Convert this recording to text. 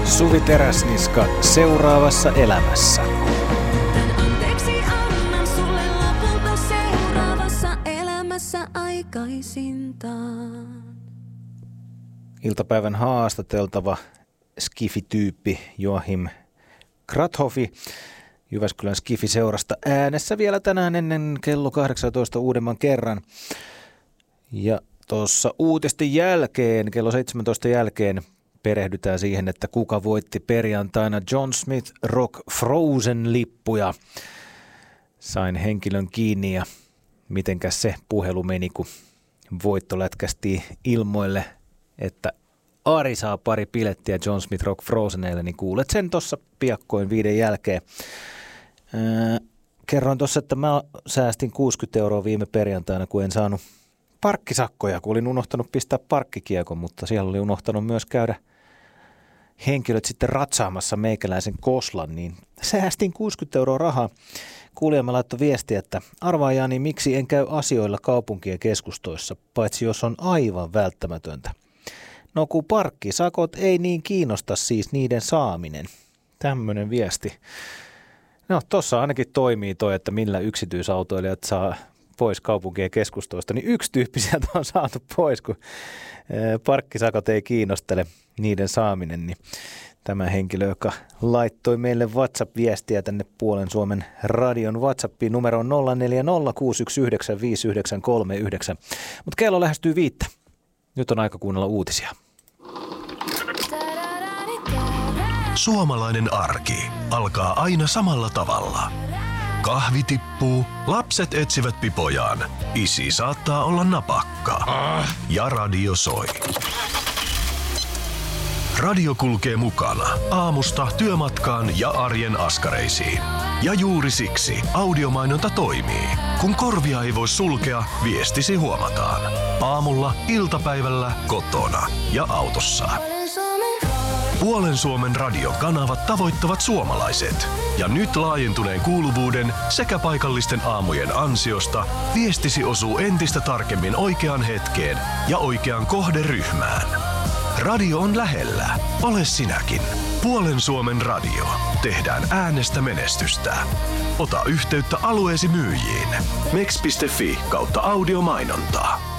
Suvi Teräsniska seuraavassa elämässä. Anteeksi annan sulle lopulta seuraavassa elämässä aikaisintaan. Iltapäivän haastateltava skifityyppi Joachim Krathofi Jyväskylän Skifi-seurasta äänessä vielä tänään ennen kello 18 uudemman kerran. Ja tuossa uutisten jälkeen, kello 17 jälkeen, perehdytään siihen, että kuka voitti perjantaina John Smith Rock Frozen-lippuja. Sain henkilön kiinni ja mitenkäs se puhelu meni, kun voitto lätkästiin ilmoille, että Ari saa pari pilettiä John Smith Rock Frozeneille, niin kuulet sen tuossa piakkoin 5 jälkeen. Kerroin tuossa, että mä säästin 60 € viime perjantaina, kun en saanut parkkisakkoja, kun olin unohtanut pistää parkkikiekon, mutta siellä oli unohtanut myös käydä henkilöt sitten ratsaamassa meikäläisen koslan, niin säästin 60 € rahaa. Kuulijamme laittoi viestiä, että arvaa Jani, miksi en käy asioilla kaupunkien keskustoissa, paitsi jos on aivan välttämätöntä. No kun parkkisakot ei niin kiinnosta siis niiden saaminen. Tämmöinen viesti. No tossa ainakin toimii toi, että millä yksityisautoilijat saa pois kaupunkien keskustoista, niin yksi tyyppi sieltä on saatu pois, kun parkkisakot ei kiinnostele niiden saaminen, niin tämä henkilö, joka laittoi meille WhatsApp-viestiä tänne Puolen Suomen radion WhatsAppiin numero 0406195939. Mutta kello lähestyy 5. Nyt on aika kuunnella uutisia. Suomalainen arki alkaa aina samalla tavalla. Kahvi tippuu, lapset etsivät pipojaan, isi saattaa olla napakka ja radio soi. Radio kulkee mukana aamusta työmatkaan ja arjen askareisiin. Ja juuri siksi audiomainonta toimii. Kun korvia ei voi sulkea, viestisi huomataan. Aamulla, iltapäivällä, kotona ja autossa. Puolen Suomen radiokanavat tavoittavat suomalaiset. Ja nyt laajentuneen kuuluvuuden sekä paikallisten aamujen ansiosta viestisi osuu entistä tarkemmin oikeaan hetkeen ja oikeaan kohderyhmään. Radio on lähellä. Ole sinäkin. Puolen Suomen radio. Tehdään äänestä menestystä. Ota yhteyttä alueesi myyjiin. mex.fi/audiomainontaa.